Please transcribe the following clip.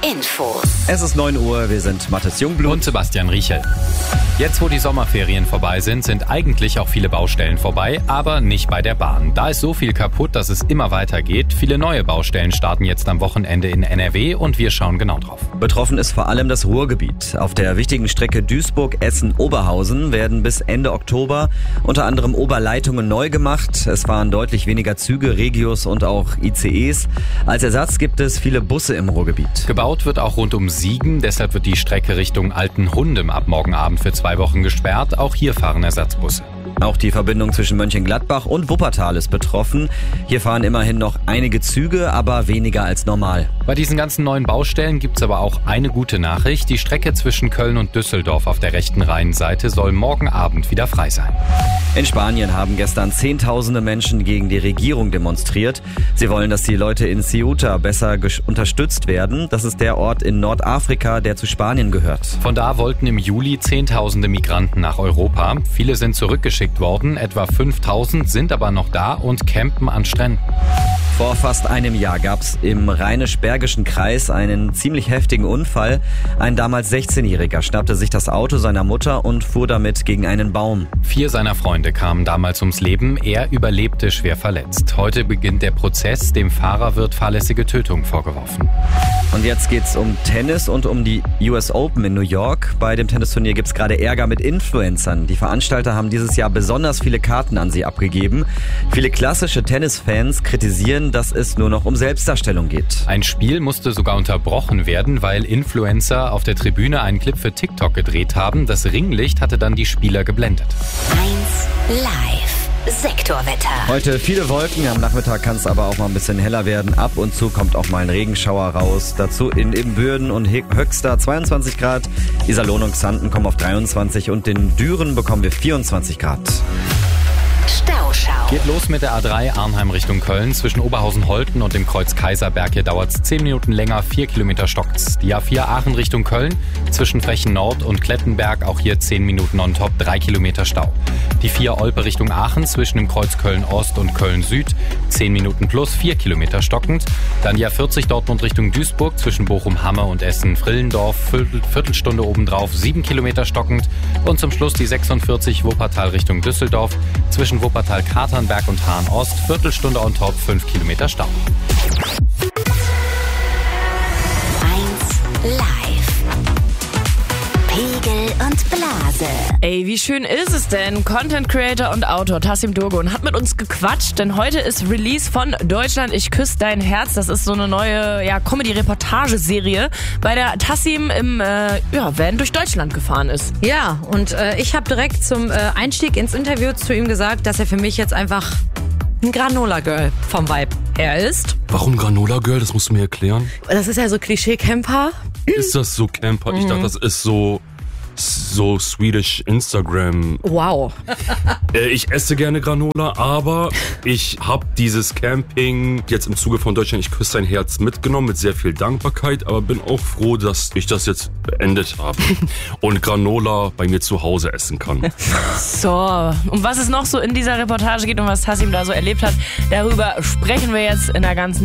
Infos. Es ist 9 Uhr, wir sind Mathis Jungblut und Sebastian Riechel. Jetzt, wo die Sommerferien vorbei sind eigentlich auch viele Baustellen vorbei, aber nicht bei der Bahn. Da ist so viel kaputt, dass es immer weitergeht. Viele neue Baustellen starten jetzt am Wochenende in NRW und wir schauen genau drauf. Betroffen ist vor allem das Ruhrgebiet. Auf der wichtigen Strecke Duisburg-Essen-Oberhausen werden bis Ende Oktober unter anderem Oberleitungen neu gemacht. Es fahren deutlich weniger Züge, Regios und auch ICEs. Als Ersatz gibt es viele Busse im Ruhrgebiet. Gebaut wird auch rund um Siegen, deshalb wird die Strecke Richtung Altenhundem ab morgen Abend für 2 Wochen gesperrt. Auch hier fahren Ersatzbusse. Auch die Verbindung zwischen Mönchengladbach und Wuppertal ist betroffen. Hier fahren immerhin noch einige Züge, aber weniger als normal. Bei diesen ganzen neuen Baustellen gibt's aber auch eine gute Nachricht. Die Strecke zwischen Köln und Düsseldorf auf der rechten Rheinseite soll morgen Abend wieder frei sein. In Spanien haben gestern Zehntausende Menschen gegen die Regierung demonstriert. Sie wollen, dass die Leute in Ceuta besser unterstützt werden. Das ist der Ort in Nordafrika, der zu Spanien gehört. Von da wollten im Juli Zehntausende Migranten nach Europa. Viele sind zurückgeschickt worden, etwa 5.000 sind aber noch da und campen an Stränden. Vor fast einem Jahr gab es im Rheinisch-Bergischen Kreis einen ziemlich heftigen Unfall. Ein damals 16-Jähriger schnappte sich das Auto seiner Mutter und fuhr damit gegen einen Baum. 4 seiner Freunde kamen damals ums Leben. Er überlebte schwer verletzt. Heute beginnt der Prozess. Dem Fahrer wird fahrlässige Tötung vorgeworfen. Und jetzt geht's um Tennis und um die US Open in New York. Bei dem Tennisturnier gibt's gerade Ärger mit Influencern. Die Veranstalter haben dieses Jahr besonders viele Karten an sie abgegeben. Viele klassische Tennisfans kritisieren, dass es nur noch um Selbstdarstellung geht. Ein Spiel musste sogar unterbrochen werden, weil Influencer auf der Tribüne einen Clip für TikTok gedreht haben. Das Ringlicht hatte dann die Spieler geblendet. 1 Live. Sektorwetter. Heute viele Wolken, am Nachmittag kann es aber auch mal ein bisschen heller werden. Ab und zu kommt auch mal ein Regenschauer raus. Dazu in Ibbenbüren und Höxter 22 Grad. Iserlohn und Xanten kommen auf 23 und in Düren bekommen wir 24 Grad. Stauschau. Geht los mit der A3 Arnheim Richtung Köln. Zwischen Oberhausen-Holten und dem Kreuz Kaiserberg. Hier dauert es 10 Minuten länger, 4 Kilometer stockt's. Die A4 Aachen Richtung Köln. Zwischen Frechen Nord und Klettenberg auch hier 10 Minuten on top, 3 Kilometer Stau. Die 4 Olpe Richtung Aachen zwischen dem Kreuz Köln Ost und Köln Süd. 10 Minuten plus, 4 Kilometer stockend. Dann die A40 Dortmund Richtung Duisburg zwischen Bochum-Hamme und Essen-Frillendorf. Viertelstunde obendrauf, 7 Kilometer stockend. Und zum Schluss die 46 Wuppertal Richtung Düsseldorf. Zwischen Wuppertal-Katernberg und Hahn-Ost, Viertelstunde on top, 5 Kilometer Stau. 1 Live. Pegel und Blase. Ey, wie schön ist es denn? Content Creator und Autor Tassim Dogun hat mit uns gequatscht, denn heute ist Release von Deutschland, ich küsse dein Herz. Das ist so eine neue Comedy-Reportageserie, bei der Tassim im Van durch Deutschland gefahren ist. Ja, und ich habe direkt zum Einstieg ins Interview zu ihm gesagt, dass er für mich jetzt einfach ein Granola-Girl vom Vibe her ist. Warum Granola-Girl? Das musst du mir erklären. Das ist ja so Klischee-Camper. Ist das so Camper? Ich dachte, das ist so Swedish Instagram. Wow. Ich esse gerne Granola, aber ich habe dieses Camping jetzt im Zuge von Deutschland, ich küsse dein Herz mitgenommen mit sehr viel Dankbarkeit, aber bin auch froh, dass ich das jetzt beendet habe und Granola bei mir zu Hause essen kann. So, um was es noch so in dieser Reportage geht und was Tassim da so erlebt hat, darüber sprechen wir jetzt in der ganzen